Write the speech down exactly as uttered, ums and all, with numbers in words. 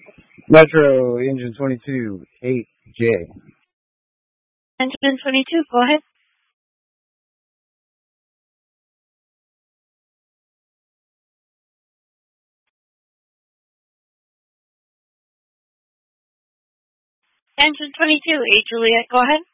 Metro Engine twenty-two, eight J. Engine twenty-two, go ahead. Engine twenty-two, eight Juliet, go ahead.